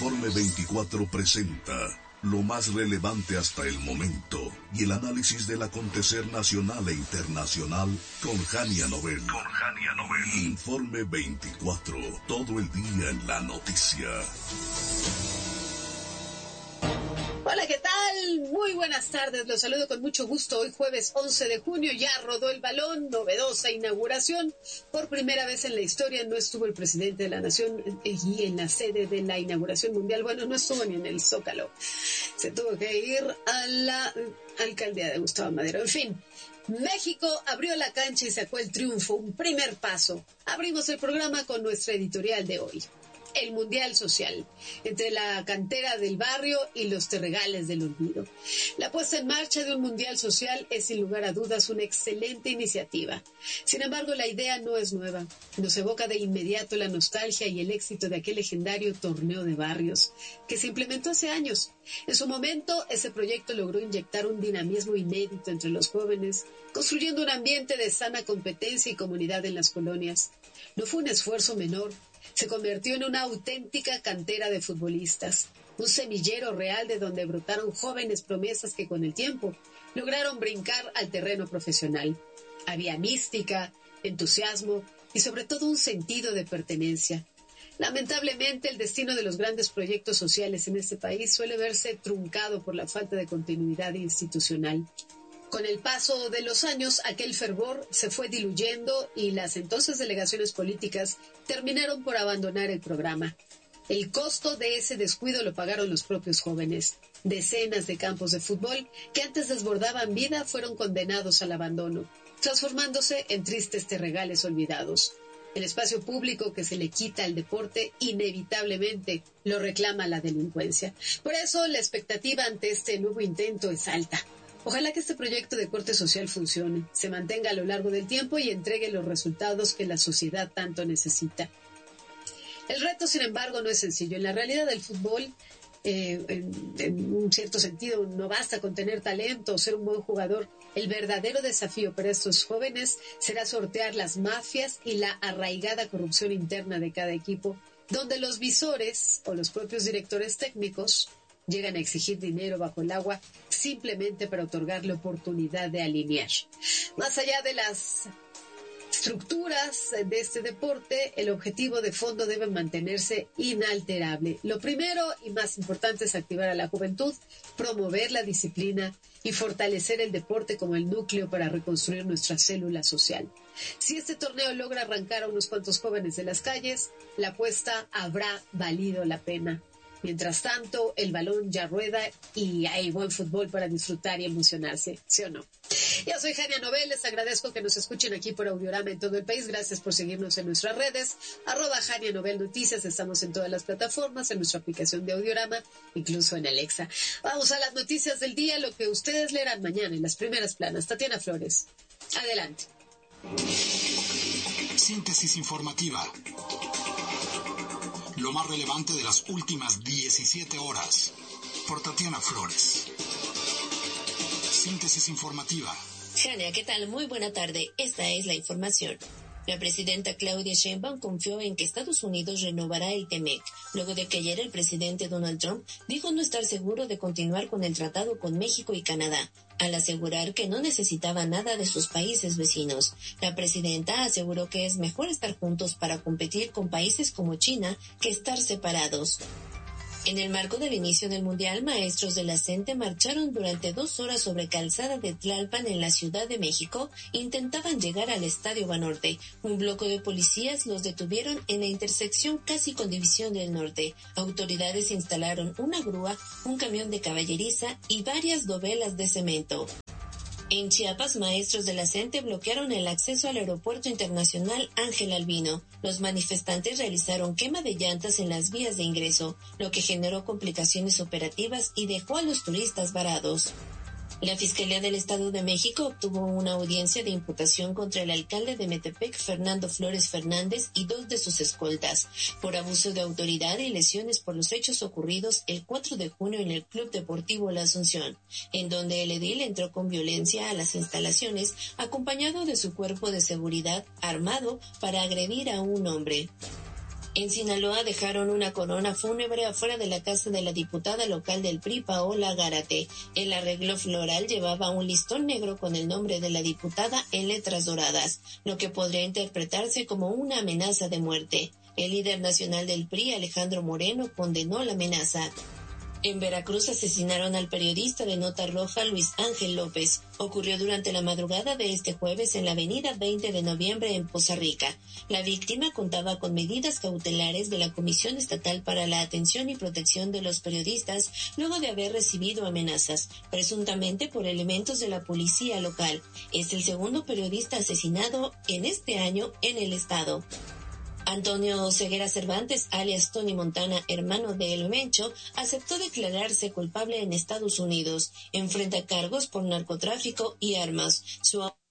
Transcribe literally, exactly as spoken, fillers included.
Informe veinticuatro presenta lo más relevante hasta el momento y el análisis del acontecer nacional e internacional con Jania Nobel. Con Jania Nobel. Informe veinticuatro, todo el día en la noticia. Hola, ¿qué tal? Muy buenas tardes, los saludo con mucho gusto. Hoy jueves once de junio ya rodó el balón, novedosa inauguración. Por primera vez en la historia no estuvo el presidente de la nación y en la sede de la inauguración mundial. Bueno, no estuvo ni en el Zócalo. Se tuvo que ir a la alcaldía de Gustavo Madero. En fin, México abrió la cancha y sacó el triunfo, un primer paso. Abrimos el programa con nuestra editorial de hoy. El Mundial Social, entre la cantera del barrio y los terregales del olvido. La puesta en marcha de un Mundial Social es sin lugar a dudas una excelente iniciativa. Sin embargo, la idea no es nueva. Nos evoca de inmediato la nostalgia y el éxito de aquel legendario torneo de barrios que se implementó hace años. En su momento, ese proyecto logró inyectar un dinamismo inédito entre los jóvenes, construyendo un ambiente de sana competencia y comunidad en las colonias. No fue un esfuerzo menor. Se convirtió en una auténtica cantera de futbolistas, un semillero real de donde brotaron jóvenes promesas que con el tiempo lograron brincar al terreno profesional. Había mística, entusiasmo y sobre todo un sentido de pertenencia. Lamentablemente, el destino de los grandes proyectos sociales en este país suele verse truncado por la falta de continuidad institucional. Con el paso de los años, aquel fervor se fue diluyendo y las entonces delegaciones políticas terminaron por abandonar el programa. El costo de ese descuido lo pagaron los propios jóvenes. Decenas de campos de fútbol que antes desbordaban vida fueron condenados al abandono, transformándose en tristes terregales olvidados. El espacio público que se le quita al deporte inevitablemente lo reclama la delincuencia. Por eso la expectativa ante este nuevo intento es alta. Ojalá que este proyecto de corte social funcione, se mantenga a lo largo del tiempo y entregue los resultados que la sociedad tanto necesita. El reto, sin embargo, no es sencillo. En la realidad del fútbol, eh, en, en un cierto sentido, no basta con tener talento o ser un buen jugador. El verdadero desafío para estos jóvenes será sortear las mafias y la arraigada corrupción interna de cada equipo, donde los visores o los propios directores técnicos llegan a exigir dinero bajo el agua simplemente para otorgarle oportunidad de alinear. Más allá de las estructuras de este deporte, el objetivo de fondo debe mantenerse inalterable. Lo primero y más importante es activar a la juventud, promover la disciplina y fortalecer el deporte como el núcleo para reconstruir nuestra célula social. Si este torneo logra arrancar a unos cuantos jóvenes de las calles, la apuesta habrá valido la pena. Mientras tanto, el balón ya rueda y hay buen fútbol para disfrutar y emocionarse, ¿sí o no? Yo soy Jania Nobel, les agradezco que nos escuchen aquí por Audiorama en todo el país. Gracias por seguirnos en nuestras redes, arroba Jania Nobel Noticias. Estamos en todas las plataformas, en nuestra aplicación de Audiorama, incluso en Alexa. Vamos a las noticias del día, lo que ustedes leerán mañana en las primeras planas. Tatiana Flores, adelante. Síntesis informativa. Lo más relevante de las últimas diecisiete horas, por Tatiana Flores. Síntesis informativa. Jania, ¿qué tal? Muy buena tarde. Esta es la información. La presidenta Claudia Sheinbaum confió en que Estados Unidos renovará el T M E C, luego de que ayer el presidente Donald Trump dijo no estar seguro de continuar con el tratado con México y Canadá, al asegurar que no necesitaba nada de sus países vecinos. La presidenta aseguró que es mejor estar juntos para competir con países como China que estar separados. En el marco del inicio del Mundial, maestros de la CENTE marcharon durante dos horas sobre Calzada de Tlalpan en la Ciudad de México. Intentaban llegar al Estadio Banorte. Un bloque de policías los detuvieron en la intersección casi con División del Norte. Autoridades instalaron una grúa, un camión de caballeriza y varias dovelas de cemento. En Chiapas, maestros de la CENTE bloquearon el acceso al Aeropuerto Internacional Ángel Albino. Los manifestantes realizaron quema de llantas en las vías de ingreso, lo que generó complicaciones operativas y dejó a los turistas varados. La Fiscalía del Estado de México obtuvo una audiencia de imputación contra el alcalde de Metepec, Fernando Flores Fernández, y dos de sus escoltas, por abuso de autoridad y lesiones por los hechos ocurridos el cuatro de junio en el Club Deportivo La Asunción, en donde el edil entró con violencia a las instalaciones, acompañado de su cuerpo de seguridad armado para agredir a un hombre. En Sinaloa dejaron una corona fúnebre afuera de la casa de la diputada local del P R I, Paola Gárate. El arreglo floral llevaba un listón negro con el nombre de la diputada en letras doradas, lo que podría interpretarse como una amenaza de muerte. El líder nacional del P R I, Alejandro Moreno, condenó la amenaza. En Veracruz asesinaron al periodista de Nota Roja Luis Ángel López. Ocurrió durante la madrugada de este jueves en la avenida veinte de noviembre en Poza Rica. La víctima contaba con medidas cautelares de la Comisión Estatal para la Atención y Protección de los Periodistas luego de haber recibido amenazas, presuntamente por elementos de la policía local. Es el segundo periodista asesinado en este año en el estado. Antonio Ceguera Cervantes, alias Tony Montana, hermano de El Mencho, aceptó declararse culpable en Estados Unidos. Enfrenta cargos por narcotráfico y armas. Su